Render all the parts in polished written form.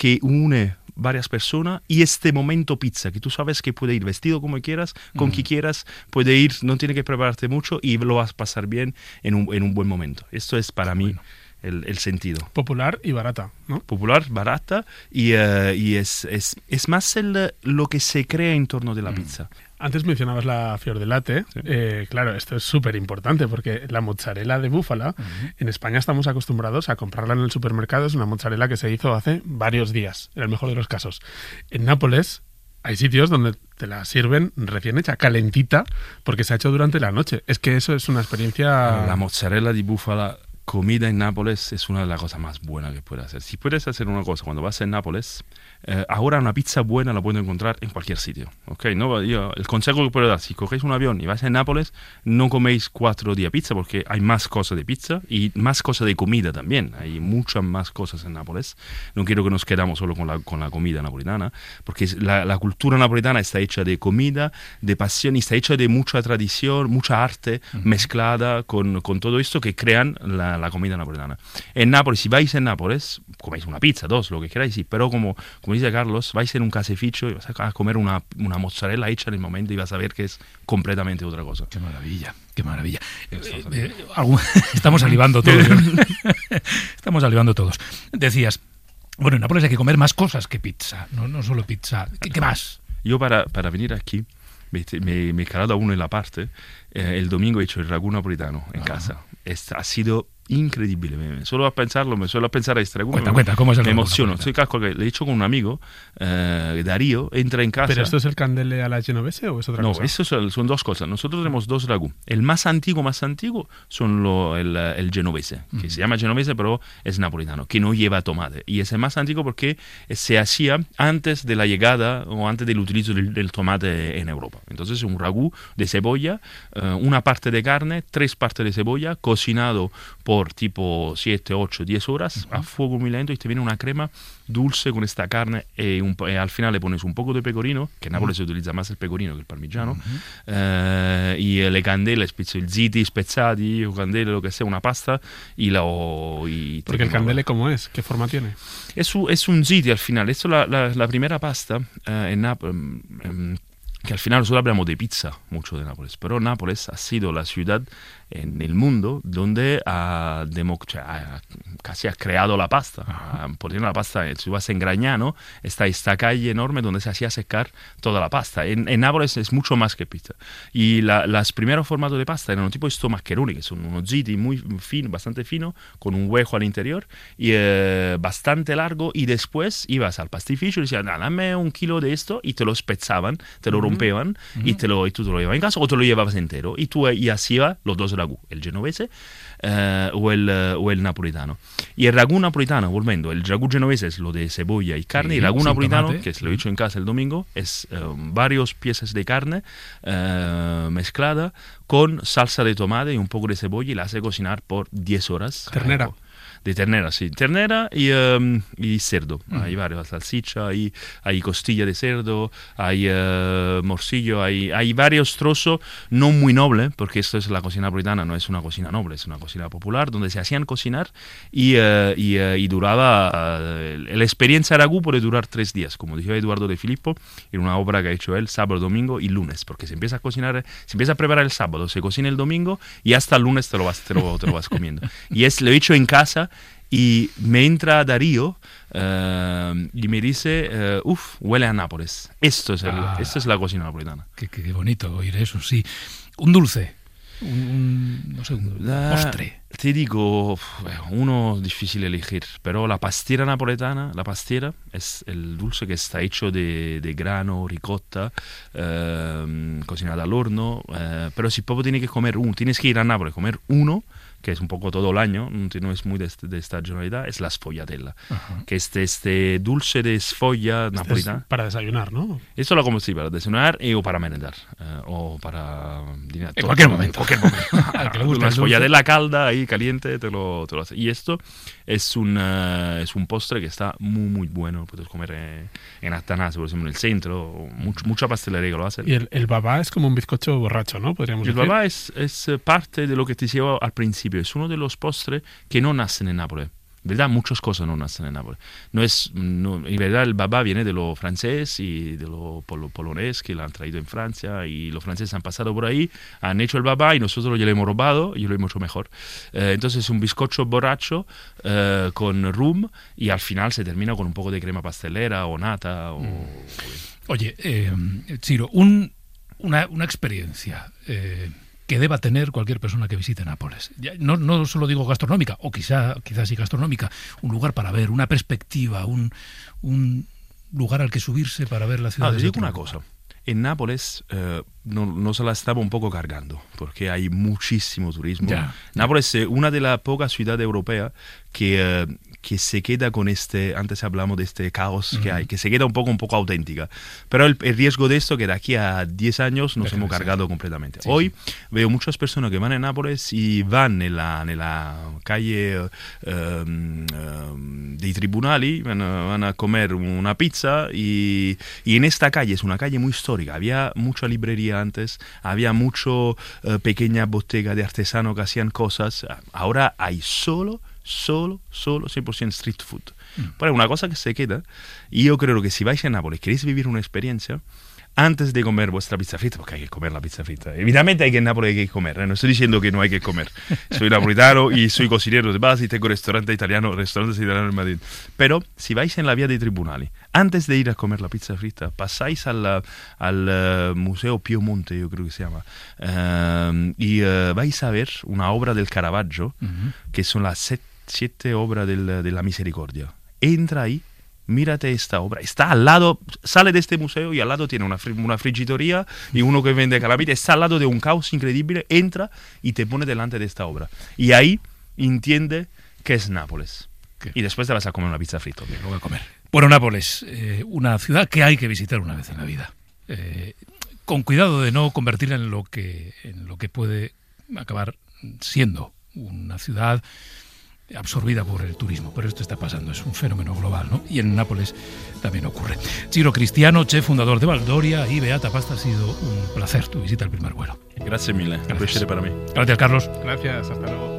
que une varias personas y este momento pizza, que tú sabes que puede ir vestido como quieras, con quien quieras, puede ir, no tiene que prepararte mucho y lo vas a pasar bien en un buen momento. Esto es para mí el sentido. Popular y barata, ¿no? Popular, barata y es más lo que se crea en torno de la pizza. Antes mencionabas la fior di latte. Sí. Claro, esto es súper importante porque la mozzarella de búfala, en España estamos acostumbrados a comprarla en el supermercado. Es una mozzarella que se hizo hace varios días, en el mejor de los casos. En Nápoles hay sitios donde te la sirven recién hecha, calentita, porque se ha hecho durante la noche. Es que eso es una experiencia... La mozzarella de búfala comida en Nápoles es una de las cosas más buenas que puedes hacer. Si puedes hacer una cosa cuando vas a Nápoles, ahora una pizza buena la puedes encontrar en cualquier sitio. ¿Okay? No, el consejo que puedo dar, si cogéis un avión y vais a Nápoles, no coméis 4 días pizza porque hay más cosas de pizza y más cosas de comida también. Hay muchas más cosas en Nápoles. No quiero que nos quedamos solo con la comida napolitana, porque la cultura napolitana está hecha de comida, de pasión, y está hecha de mucha tradición, mucha arte mezclada con todo esto que crean la comida napolitana. En Nápoles, si vais en Nápoles, coméis una pizza, 2, lo que queráis, sí, pero como dice Carlos, vais en un caseificio y vas a comer una mozzarella hecha en el momento y vas a ver que es completamente otra cosa. ¡Qué maravilla! ¡Qué maravilla! Estamos salivando todos. Estamos salivando todos. Decías, bueno, en Nápoles hay que comer más cosas que pizza, no solo pizza. ¿Qué más? Yo para venir aquí me he calado a uno en la parte. El domingo he hecho el ragù napolitano en casa. Ha sido increíble. Solo a pensarlo, me suelo pensar a este ragù. Cuenta, ¿cómo es el ragù? Me emociono. Estoy casco que le he hecho con un amigo, Darío, entra en casa. ¿Pero esto es el candele a la genovese o es otra cosa? No, eso son 2 cosas. Nosotros tenemos 2 ragù. El más antiguo son el genovese, que se llama genovese, pero es napolitano, que no lleva tomate. Y es el más antiguo porque se hacía antes de la llegada o antes del utilizo del tomate en Europa. Entonces es un ragù de cebolla, una parte de carne, 3 partes de cebolla, cocinado por tipo 7, 8, 10 horas a fuego muy lento y te viene una crema dulce con esta carne y al final le pones un poco de pecorino, que en Nápoles se utilizza más el pecorino que el parmigiano, y le candele, ziti spezzati o candele, lo que sea, una pasta porque el candele, ¿cómo es? ¿Qué forma tiene? Es un ziti al final. Esto es la primera pasta en Nápoles. Que al final nosotros hablamos de pizza mucho de Nápoles, pero Nápoles ha sido la ciudad en el mundo donde casi ha creado la pasta. Poniendo la pasta, si vas en Gragnano, está esta calle enorme donde se hacía secar toda la pasta. En Nápoles es mucho más que pizza. Y los primeros formatos de pasta eran un tipo de maccheroni, que son unos ziti muy finos, bastante finos, con un hueco al interior y bastante largo. Y después ibas al pastificio y decían, dame 1 kilo de esto, y te lo spezzaban, te lo rompevan y tú te lo llevabas en casa o te lo llevabas entero. Y así iba los 2 ragù, el genovese o el napolitano. Y el ragù napolitano, volviendo, el ragù genovese es lo de cebolla y carne, y el ragù napolitano, tomate, que lo he hecho en casa el domingo, es varios piezas de carne mezclada con salsa de tomate y un poco de cebolla, y la hace cocinar por 10 horas. Ternera. De ternera, sí. Ternera y cerdo. Hay varias salchicha, hay costilla de cerdo, hay morcillo, hay varios trozos, no muy noble, porque esto es la cocina napolitana, no es una cocina noble, es una cocina popular, donde se hacían cocinar y duraba... la experiencia ragù puede durar 3 días, como dijo Eduardo De Filippo, en una obra que ha hecho él, sábado, domingo y lunes, porque se empieza a cocinar, se empieza a preparar el sábado, se cocina el domingo y hasta el lunes te lo vas comiendo. Y lo he hecho en casa. Y me entra Darío y me dice, huele a Nápoles. Esto es la cocina napolitana. Qué bonito oír eso, sí. Un dulce, no sé, un postre. Te digo, uno difícil elegir, pero la pastiera napoletana, es el dulce que está hecho de grano, ricotta, cocinada al horno, pero si proprio tienes que ir a Nápoles a comer uno, que es un poco todo el año, no es muy de estacionalidad, es la sfogliatella, que es este dulce de sfoglia napolitana. Es para desayunar, ¿no? Eso lo como sí, para desayunar o para merendar, o para... En cualquier momento. Una sfogliatella calda, ahí caliente, te lo hace. Y esto es un postre que está muy, muy bueno, puedes comer en Atanasio, por ejemplo, en el centro, mucha pastelería que lo hace. Y el babà es como un bizcocho borracho, ¿no? Podríamos decir. El babà es parte de lo que te decía al principio. Es uno de los postres que no nacen en Nápoles. En verdad, muchas cosas no nacen en Nápoles. En verdad, el babá viene de lo francés y de lo polonés, que lo han traído en Francia, y los franceses han pasado por ahí, han hecho el babá y nosotros ya lo hemos robado y lo hemos hecho mejor. Entonces, un bizcocho borracho con rum, y al final se termina con un poco de crema pastelera o nata. Oye, Ciro, una experiencia que deba tener cualquier persona que visite Nápoles. Ya, no solo digo gastronómica, o quizás sí gastronómica, un lugar para ver, una perspectiva, un lugar al que subirse para ver la ciudad. Te digo una cosa. En Nápoles nos la estamos un poco cargando, porque hay muchísimo turismo. Ya. Nápoles es una de las pocas ciudades europeas que se queda con antes hablamos de este caos que hay, que se queda un poco auténtica. Pero el riesgo de esto que de aquí a 10 años nos hemos cargado completamente. Sí, hoy veo muchas personas que van a Nápoles y van en la calle dei Tribunali, van a comer una pizza, y en esta calle, es una calle muy histórica, había mucha librería antes, había mucho pequeña bottega de artesanos que hacían cosas. Ahora hay solo 100% street food. Pero una cosa que se queda, y yo creo que si vais a Nápoles, queréis vivir una experiencia, antes de comer vuestra pizza frita, porque hay que comer la pizza frita. Evidentemente en Nápoles hay que comer, no estoy diciendo que no hay que comer. Soy napolitano y soy cocinero de base y tengo restaurantes italianos en Madrid. Pero si vais en la vía dei Tribunali, antes de ir a comer la pizza frita, pasáis al Museo Piemonte, yo creo que se llama, y vais a ver una obra del Caravaggio, que son las 7 obras de la Misericordia. Entra ahí, mírate esta obra, está al lado, sale de este museo y al lado tiene una frigitoría y uno que vende calamita, está al lado de un caos increíble, entra y te pone delante de esta obra. Y ahí entiende que es Nápoles. ¿Qué? Y después te vas a comer una pizza frita. Lo voy a comer. Bueno, Nápoles, una ciudad que hay que visitar una vez en la vida. Con cuidado de no convertirla en lo que puede acabar siendo una ciudad absorbida por el turismo, pero esto está pasando, es un fenómeno global, ¿no? Y en Nápoles también ocurre. Ciro Cristiano, chef fundador de Valdoria y Beata Pasta, ha sido un placer tu visita al Primer Vuelo. Gracias mille, un piacere para mí. Gracias, Carlos. Gracias, hasta luego.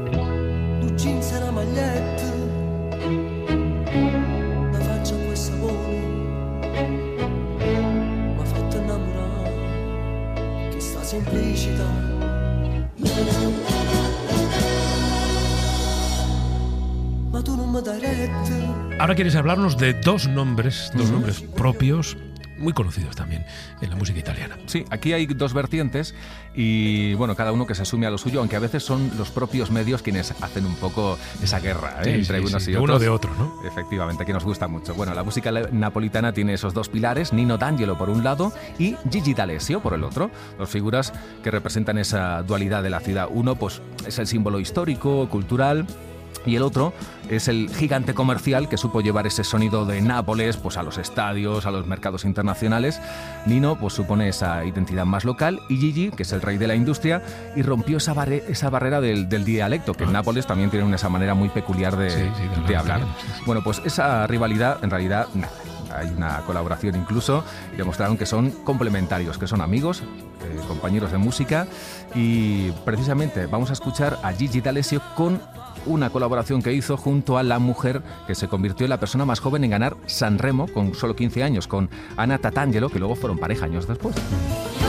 Ahora quieres hablarnos de dos nombres propios, muy conocidos también en la música italiana. Sí, aquí hay dos vertientes y bueno, cada uno que se asume a lo suyo, aunque a veces son los propios medios quienes hacen un poco esa guerra entre unos y otros. Uno de otro, ¿no? Efectivamente, que nos gusta mucho. Bueno, la música napolitana tiene esos dos pilares, Nino D'Angelo por un lado y Gigi D'Alessio por el otro, dos figuras que representan esa dualidad de la ciudad. Uno pues es el símbolo histórico, cultural, y el otro es el gigante comercial que supo llevar ese sonido de Nápoles pues a los estadios, a los mercados internacionales. Nino pues supone esa identidad más local y Gigi, que es el rey de la industria, y rompió esa barrera del dialecto, que en Nápoles también tienen esa manera muy peculiar de hablar. Bueno, pues esa rivalidad en realidad nada. Hay una colaboración incluso y demostraron que son complementarios, que son amigos, compañeros de música, y precisamente vamos a escuchar a Gigi D'Alessio con una colaboración que hizo junto a la mujer que se convirtió en la persona más joven en ganar Sanremo con solo 15 años, con Anna Tatangelo, que luego fueron pareja años después.